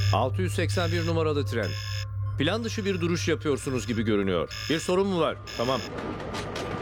681 numaralı tren. Plan dışı bir duruş yapıyorsunuz gibi görünüyor. Bir sorun mu var? Tamam.